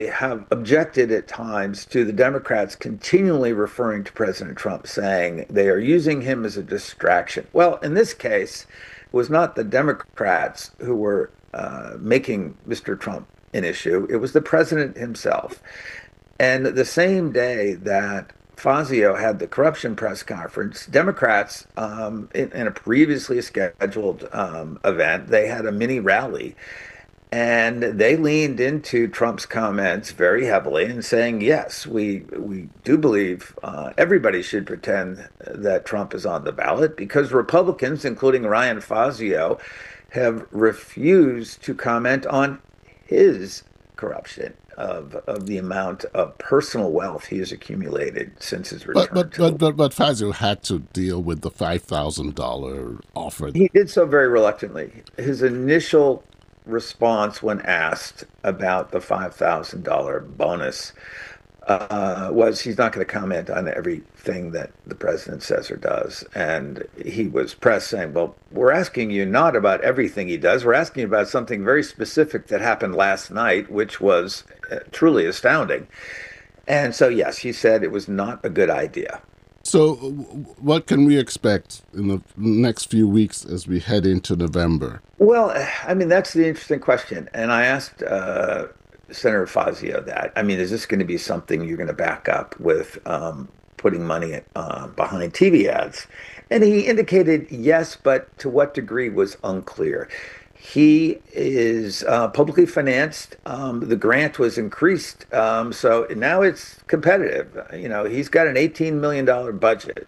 have objected at times to the Democrats continually referring to President Trump, saying they are using him as a distraction. Well, in this case, it was not the Democrats who were making Mr. Trump an issue, it was the president himself. And the same day that Fazio had the corruption press conference, Democrats, in a previously scheduled event, they had a mini rally. And they leaned into Trump's comments very heavily and saying, yes, we do believe everybody should pretend that Trump is on the ballot because Republicans, including Ryan Fazio, have refused to comment on his corruption of the amount of personal wealth he has accumulated since his return. But Fazio had to deal with the $5,000 offer. He did so very reluctantly. His initial response when asked about the $5,000 bonus was he's not going to comment on everything that the president says or does. And he was pressed saying, well, we're asking you not about everything he does. We're asking you about something very specific that happened last night, which was truly astounding. And so, yes, he said it was not a good idea. So what can we expect in the next few weeks as we head into November? Well, I mean, that's the interesting question. And I asked Senator Fazio that. I mean, is this going to be something you're going to back up with putting money behind TV ads? And he indicated yes, but to what degree was unclear. He is publicly financed. The grant was increased, so now it's competitive. You know, he's got an $18 million budget,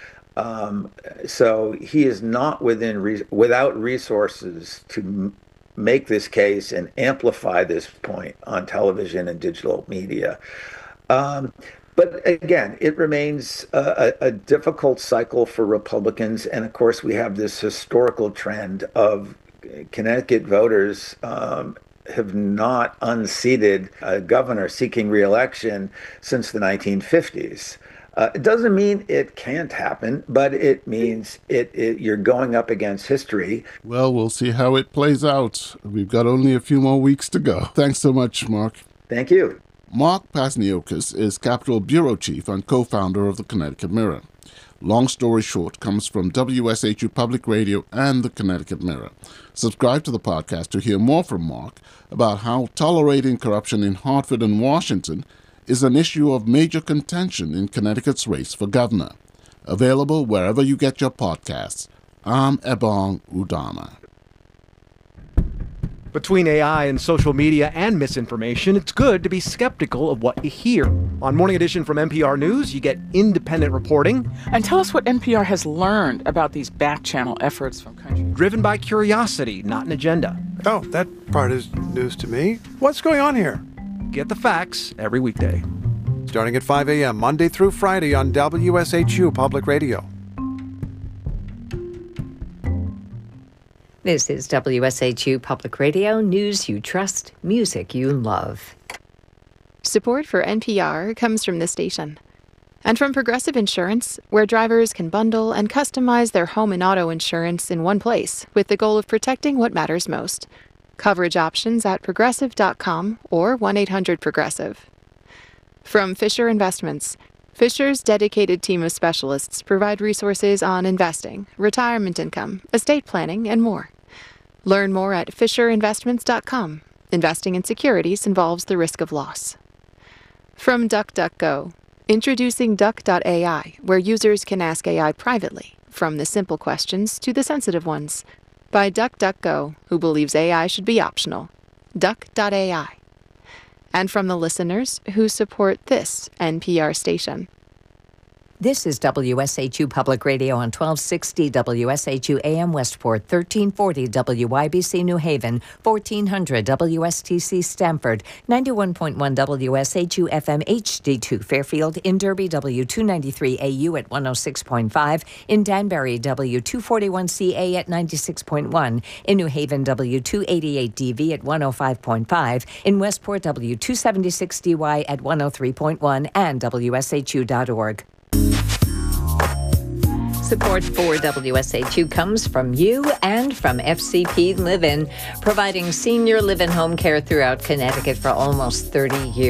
so he is not without resources to make this case and amplify this point on television and digital media. But again, it remains a difficult cycle for Republicans, and of course, we have this historical trend of Connecticut voters have not unseated a governor seeking re-election since the 1950s. It doesn't mean it can't happen, but it means you're going up against history. Well, we'll see how it plays out. We've got only a few more weeks to go. Thanks so much, Mark. Thank you. Mark Pasniokis is Capitol Bureau Chief and co-founder of the Connecticut Mirror. Long Story Short comes from WSHU Public Radio and the Connecticut Mirror. Subscribe to the podcast to hear more from Mark about how tolerating corruption in Hartford and Washington is an issue of major contention in Connecticut's race for governor. Available wherever you get your podcasts. I'm Ebong Udama. Between AI and social media and misinformation, it's good to be skeptical of what you hear. On Morning Edition from NPR News, you get independent reporting. And tell us what NPR has learned about these back-channel efforts from countries. Driven by curiosity, not an agenda. Oh, that part is news to me. What's going on here? Get the facts every weekday. Starting at 5 a.m. Monday through Friday on WSHU Public Radio. This is WSHU Public Radio, news you trust, music you love. Support for NPR comes from this station. And from Progressive Insurance, where drivers can bundle and customize their home and auto insurance in one place with the goal of protecting what matters most. Coverage options at progressive.com or 1-800-PROGRESSIVE. From Fisher Investments, Fisher's dedicated team of specialists provide resources on investing, retirement income, estate planning, and more. Learn more at FisherInvestments.com. Investing in securities involves the risk of loss. From DuckDuckGo, introducing Duck.ai, where users can ask AI privately, from the simple questions to the sensitive ones. By DuckDuckGo, who believes AI should be optional. Duck.ai. And from the listeners who support this NPR station. This is WSHU Public Radio on 1260 WSHU AM Westport, 1340 WYBC New Haven, 1400 WSTC Stamford, 91.1 WSHU FM HD2 Fairfield, in Derby W293AU at 106.5, in Danbury W241CA at 96.1, in New Haven W288DV at 105.5, in Westport W276DY at 103.1, and WSHU.org. Support for WSHU comes from you and from FCP Live-In, providing senior live-in home care throughout Connecticut for almost 30 years.